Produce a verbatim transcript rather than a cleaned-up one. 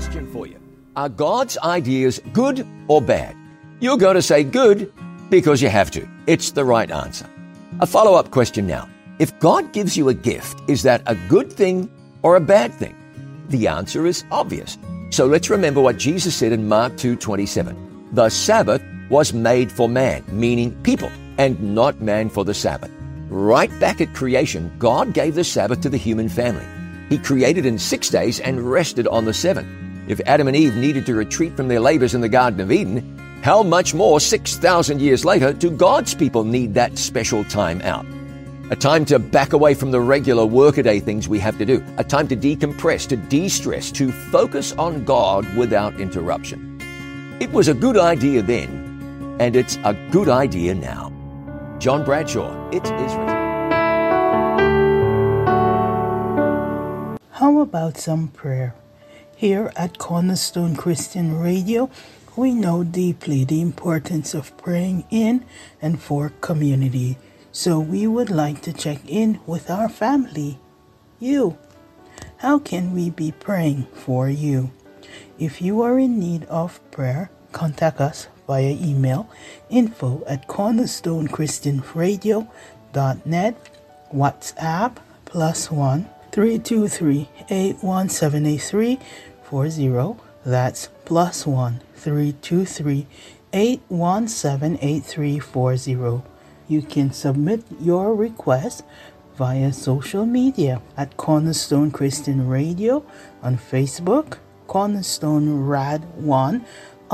Question for you. Are God's ideas good or bad? You're going to say good because you have to. It's the right answer. A follow-up question now. If God gives you a gift, is that a good thing or a bad thing? The answer is obvious. So let's remember what Jesus said in Mark two twenty-seven. The Sabbath was made for man, meaning people, and not man for the Sabbath. Right back at creation, God gave the Sabbath to the human family. He created in six days and rested on the seventh. If Adam and Eve needed to retreat from their labors in the Garden of Eden, how much more six thousand years later do God's people need that special time out? A time to back away from the regular workaday things we have to do. A time to decompress, to de-stress, to focus on God without interruption. It was a good idea then, and it's a good idea now. John Bradshaw, It Is Written. How about some prayer? Here at Cornerstone Christian Radio, we know deeply the importance of praying in and for community. So we would like to check in with our family, you. How can we be praying for you? If you are in need of prayer, contact us via email, info at cornerstonechristianradio.net, WhatsApp, plus one, three two three, eight one seven, eight three four zero. That's plus one, three two three, eight one seven, eight three four zero. You can submit your request via social media at Cornerstone Christian Radio on Facebook, Cornerstone Rad one